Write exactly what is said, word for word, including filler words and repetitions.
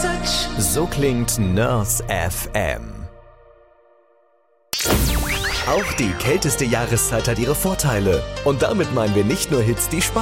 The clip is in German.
So klingt Nurse F M. Auch die kälteste Jahreszeit hat ihre Vorteile. Und damit meinen wir nicht nur Hits, die Spaß